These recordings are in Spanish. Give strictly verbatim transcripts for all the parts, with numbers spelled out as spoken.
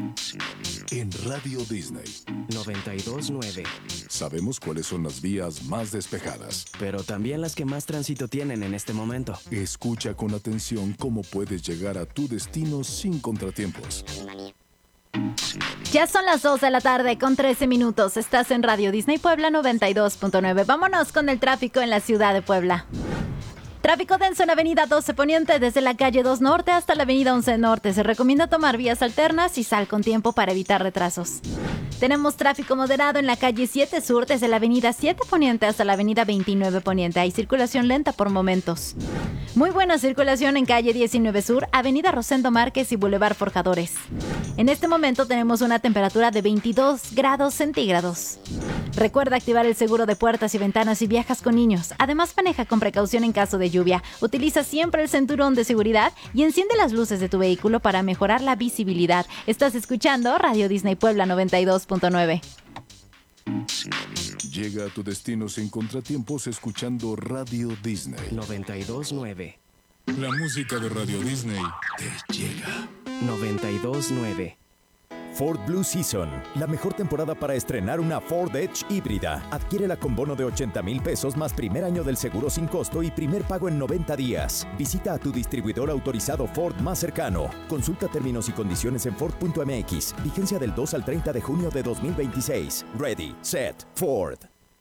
En Radio Disney noventa y dos punto nueve. Sabemos cuáles son las vías más despejadas, pero también las que más tránsito tienen en este momento. Escucha con atención cómo puedes llegar a tu destino sin contratiempos. Ya son las dos de la tarde con trece minutos. Estás en Radio Disney Puebla noventa y dos punto nueve. Vámonos con el tráfico en la ciudad de Puebla. Tráfico denso en Avenida doce Poniente desde la calle dos Norte hasta la Avenida once Norte. Se recomienda tomar vías alternas y sal con tiempo para evitar retrasos. Tenemos tráfico moderado en la calle siete Sur desde la Avenida siete Poniente hasta la Avenida veintinueve Poniente. Hay circulación lenta por momentos. Muy buena circulación en calle diecinueve Sur, Avenida Rosendo Márquez y Boulevard Forjadores. En este momento tenemos una temperatura de veintidós grados centígrados. Recuerda activar el seguro de puertas y ventanas si viajas con niños. Además, maneja con precaución en caso de lluvia. Utiliza siempre el cinturón de seguridad y enciende las luces de tu vehículo para mejorar la visibilidad. Estás escuchando Radio Disney Puebla noventa y dos punto nueve. Llega a tu destino sin contratiempos escuchando Radio Disney noventa y dos punto nueve. La música de Radio Disney te llega. noventa y dos punto nueve. Ford Blue Season, la mejor temporada para estrenar una Ford Edge híbrida. Adquiérela con bono de ochenta mil pesos más primer año del seguro sin costo y primer pago en noventa días. Visita a tu distribuidor autorizado Ford más cercano. Consulta términos y condiciones en Ford punto M X. Vigencia del dos al treinta de junio de dos mil veintiséis. Ready, set, Ford.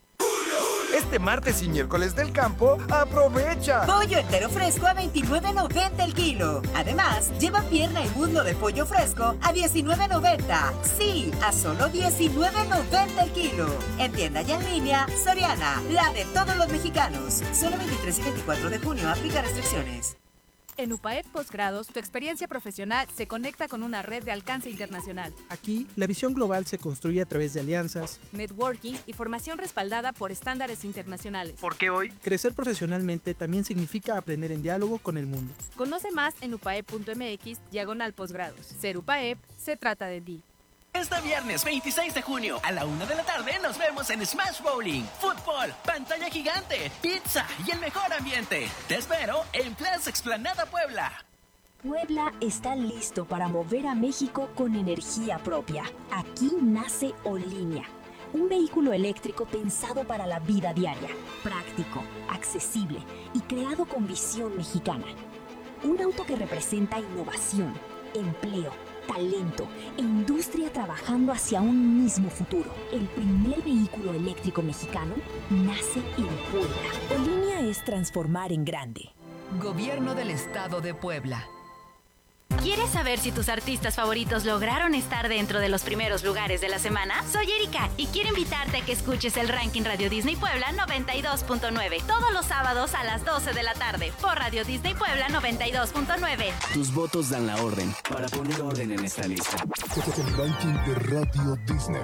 Este martes y miércoles del campo, ¡aprovecha! Pollo entero fresco a veintinueve noventa el kilo. Además, lleva pierna y muslo de pollo fresco a diecinueve noventa. Sí, a solo diecinueve noventa el kilo. En tienda y en línea, Soriana, la de todos los mexicanos. Solo veintitrés y veinticuatro de junio, aplica restricciones. En UPAEP Postgrados, tu experiencia profesional se conecta con una red de alcance internacional. Aquí, la visión global se construye a través de alianzas, networking y formación respaldada por estándares internacionales. Porque hoy, crecer profesionalmente también significa aprender en diálogo con el mundo. Conoce más en upaep punto m x, diagonal posgrados. Ser UPAEP se trata de ti. Este viernes veintiséis de junio a la una de la tarde nos vemos en Smash Bowling, fútbol, pantalla gigante, pizza y el mejor ambiente. Te espero en Plaza Explanada Puebla. Puebla está listo para mover a México con energía propia. Aquí nace Olinia, un vehículo eléctrico pensado para la vida diaria, práctico, accesible y creado con visión mexicana. Un auto que representa innovación, empleo, talento e industria trabajando hacia un mismo futuro. El primer vehículo eléctrico mexicano nace en Puebla. Olinia es transformar en grande. Gobierno del Estado de Puebla. ¿Quieres saber si tus artistas favoritos lograron estar dentro de los primeros lugares de la semana? Soy Erika y quiero invitarte a que escuches el ranking Radio Disney Puebla noventa y dos punto nueve todos los sábados a las doce de la tarde por Radio Disney Puebla noventa y dos punto nueve. Tus votos dan la orden para poner orden en esta lista. El ranking de Radio Disney.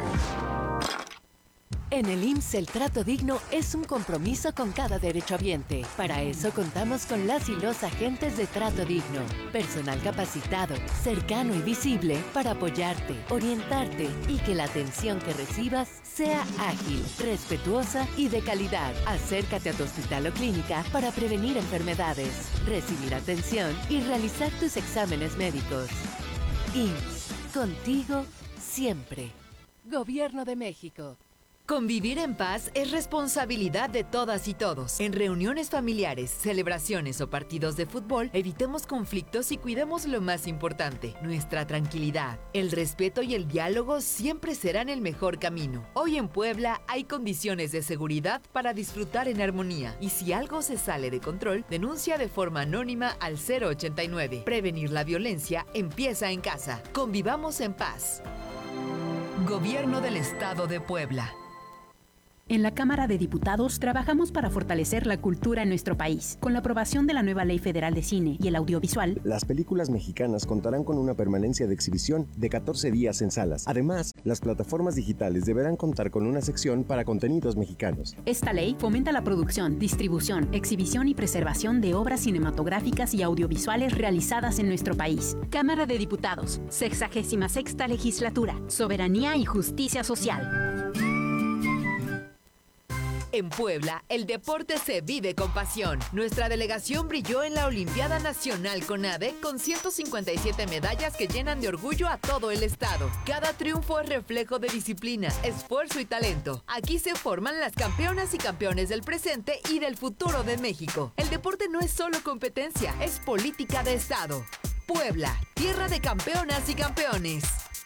En el I M S S el trato digno es un compromiso con cada derechohabiente. Para eso contamos con las y los agentes de trato digno. Personal capacitado, cercano y visible para apoyarte, orientarte y que la atención que recibas sea ágil, respetuosa y de calidad. Acércate a tu hospital o clínica para prevenir enfermedades, recibir atención y realizar tus exámenes médicos. I M S S, contigo siempre. Gobierno de México. Convivir en paz es responsabilidad de todas y todos. En reuniones familiares, celebraciones o partidos de fútbol, evitemos conflictos y cuidemos lo más importante, nuestra tranquilidad. El respeto y el diálogo siempre serán el mejor camino. Hoy en Puebla hay condiciones de seguridad para disfrutar en armonía. Y si algo se sale de control, denuncia de forma anónima al cero ochenta y nueve. Prevenir la violencia empieza en casa. Convivamos en paz. Gobierno del Estado de Puebla. En la Cámara de Diputados trabajamos para fortalecer la cultura en nuestro país. Con la aprobación de la nueva Ley Federal de Cine y el Audiovisual, las películas mexicanas contarán con una permanencia de exhibición de catorce días en salas. Además, las plataformas digitales deberán contar con una sección para contenidos mexicanos. Esta ley fomenta la producción, distribución, exhibición y preservación de obras cinematográficas y audiovisuales realizadas en nuestro país. Cámara de Diputados, sexagésima sexta Legislatura, Soberanía y Justicia Social. En Puebla, el deporte se vive con pasión. Nuestra delegación brilló en la Olimpiada Nacional CONADE con ciento cincuenta y siete medallas que llenan de orgullo a todo el estado. Cada triunfo es reflejo de disciplina, esfuerzo y talento. Aquí se forman las campeonas y campeones del presente y del futuro de México. El deporte no es solo competencia, es política de estado. Puebla, tierra de campeonas y campeones.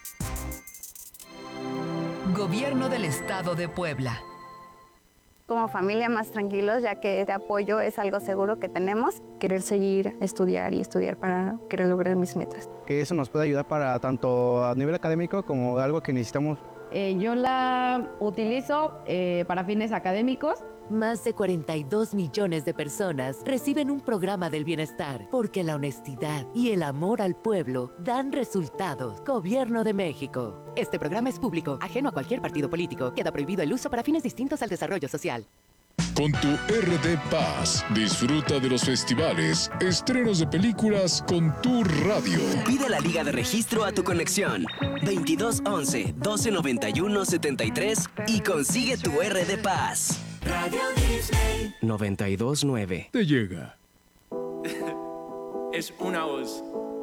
Gobierno del Estado de Puebla. Como familia más tranquilos, ya que este apoyo es algo seguro que tenemos. Querer seguir, estudiar y estudiar para querer lograr mis metas. Que eso nos puede ayudar para tanto a nivel académico como algo que necesitamos. Eh, yo la utilizo eh, para fines académicos. Más de cuarenta y dos millones de personas reciben un programa del bienestar porque la honestidad y el amor al pueblo dan resultados. Gobierno de México. Este programa es público, ajeno a cualquier partido político. Queda prohibido el uso para fines distintos al desarrollo social. Con tu R D Paz, disfruta de los festivales, estrenos de películas con tu radio. Pide la liga de registro a tu conexión veintidós once, doce noventa y uno, setenta y tres y consigue tu R D Paz. Radio Disney noventa y dos nueve. Te llega. Es una voz